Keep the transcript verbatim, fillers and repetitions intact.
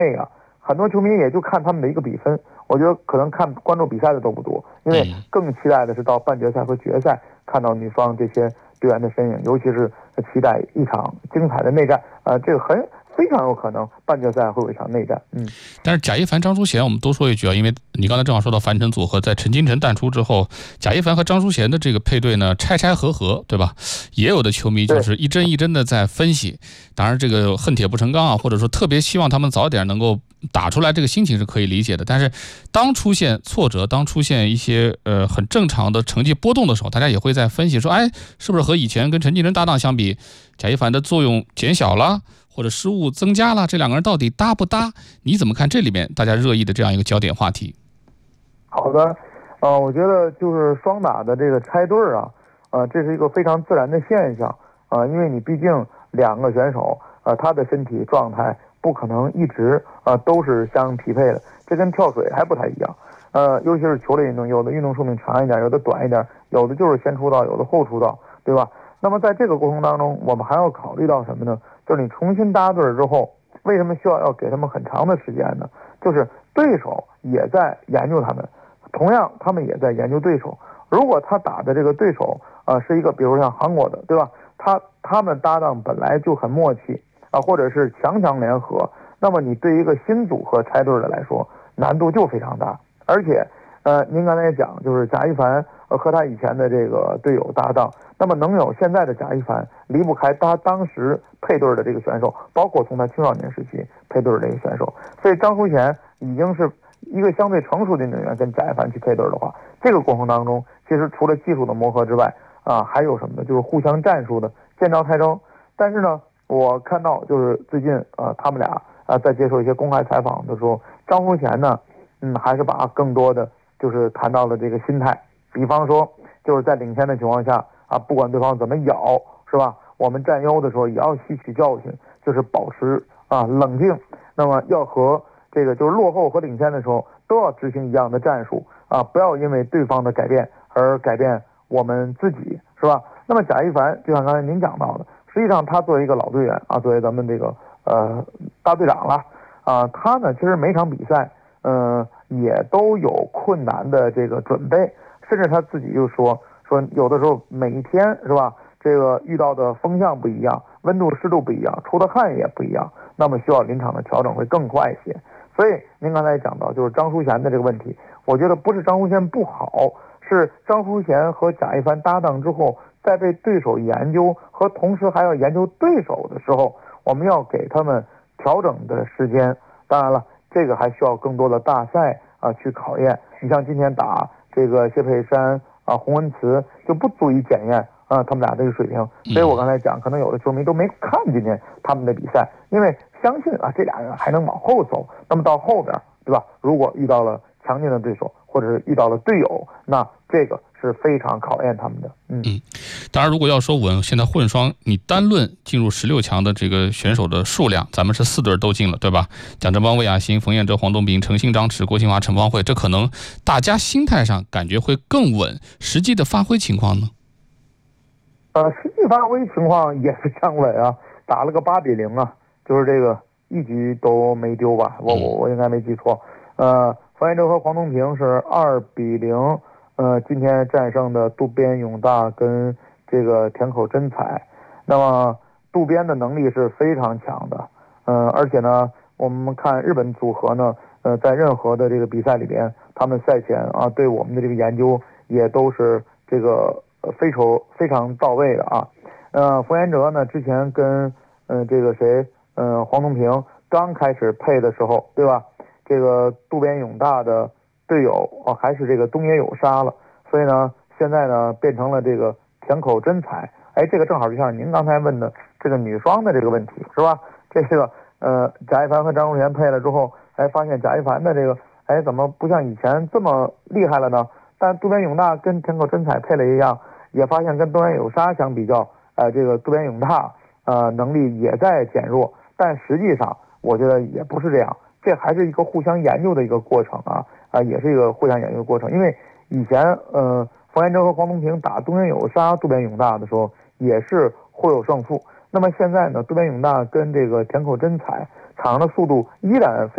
啊，很多球迷也就看他们的一个比分。我觉得可能看关注比赛的都不多，因为更期待的是到半决赛和决赛看到女方这些队员的身影，尤其是期待一场精彩的内战。呃，这个很非常有可能半决赛会有一场内战。嗯， 但是贾一凡、张淑贤，我们多说一句啊，因为你刚才正好说到樊晨组合，在陈金城淡出之后，贾一凡和张淑贤的这个配对呢，拆拆合合，对吧？也有的球迷就是一针一针的在分析，当然这个恨铁不成钢啊，或者说特别希望他们早点能够打出来，这个心情是可以理解的。但是当出现挫折，当出现一些呃很正常的成绩波动的时候，大家也会在分析说，哎，是不是和以前跟陈金城搭档相比，贾一凡的作用减小了？或者失误增加了，这两个人到底搭不搭？你怎么看这里面大家热议的这样一个焦点话题？ 好的，呃，我觉得就是双打的这个拆对儿啊，呃，这是一个非常自然的现象啊、呃，因为你毕竟两个选手，呃，他的身体状态不可能一直呃都是相匹配的，这跟跳水还不太一样。呃，尤其是球类运动，有的运动寿命长一点，有的短一点，有的就是先出道，有的后出道，对吧？那么在这个过程当中，我们还要考虑到什么呢？就是你重新搭对之后，为什么需要要给他们很长的时间呢？就是对手也在研究他们，同样他们也在研究对手。如果他打的这个对手啊、呃、是一个比如像韩国的，对吧？他他们搭档本来就很默契啊、呃，或者是强强联合，那么你对一个新组合拆对的来说，难度就非常大。而且呃，您刚才也讲，就是贾一凡呃和他以前的这个队友搭档，那么能有现在的贾一凡，离不开他当时配对的这个选手，包括从他青少年时期配对的这个选手。所以张淑贤已经是一个相对成熟的运动员，跟贾一凡去配对的话，这个过程当中，其实除了技术的磨合之外，啊，还有什么呢？就是互相战术的见招拆招。但是呢，我看到就是最近啊，他们俩啊在接受一些公开采访的时候，张淑贤呢，嗯，还是把更多的就是谈到了这个心态，比方说就是在领先的情况下啊，不管对方怎么咬，是吧？我们占优的时候也要吸取教训，就是保持啊冷静。那么要和这个就是落后和领先的时候都要执行一样的战术啊，不要因为对方的改变而改变我们自己，是吧？那么贾一凡就像刚才您讲到的，实际上他作为一个老队员啊，作为咱们这个呃大队长了啊，他呢其实每场比赛嗯、呃、也都有困难的这个准备，甚至他自己就说说有的时候每一天是吧，这个遇到的风向不一样，温度湿度不一样，出的汗也不一样，那么需要临场的调整会更快一些。所以您刚才讲到就是张淑贤的这个问题，我觉得不是张淑贤不好，是张淑贤和贾一凡搭档之后，在被对手研究和同时还要研究对手的时候，我们要给他们调整的时间。当然了，这个还需要更多的大赛啊去考验。你像今天打这个谢佩珊啊、洪文慈就不足以检验啊他们俩这个水平。所以我刚才讲，可能有的球迷都没看今天他们的比赛，因为相信啊这俩人还能往后走。那么到后边，对吧？如果遇到了强劲的对手，或者是遇到了队友，那这个是非常考验他们的。嗯嗯，当然，如果要说稳，现在混双你单论进入十六强的这个选手的数量，咱们是四对都进了，对吧？蒋振邦、魏雅欣、冯彦哲、黄东萍、陈星、张弛、郭新华、陈芳慧，这可能大家心态上感觉会更稳，实际的发挥情况呢？ 呃，实际发挥情况也是降稳啊，打了个八比零啊，就是这个一局都没丢吧？我我我应该没记错。呃，冯彦哲和黄东萍是二比零，呃，今天战胜的渡边勇大跟这个田口真彩。那么渡边的能力是非常强的，呃，而且呢，我们看日本组合呢，呃，在任何的这个比赛里边，他们赛前啊对我们的这个研究也都是这个。呃，非常非常到位的啊，呃，冯彦哲呢，之前跟呃这个谁，呃黄东萍刚开始配的时候，对吧？这个渡边勇大的队友啊，还是这个东野有沙了，所以呢，现在呢变成了这个田口真彩，哎，这个正好就像您刚才问的这个女双的这个问题，是吧？这个呃贾一凡和张淑贤配了之后，哎，发现贾一凡的这个，哎，怎么不像以前这么厉害了呢？但渡边勇大跟田口真彩配了一样。也发现跟东野有沙相比较，呃，这个渡边勇大呃能力也在减弱，但实际上我觉得也不是这样，这还是一个互相研究的一个过程啊啊、呃，也是一个互相研究的过程。因为以前呃冯彦哲和黄东萍打东野有沙、渡边勇大的时候也是互有胜负，那么现在呢，渡边勇大跟这个田口真彩场上的速度依然非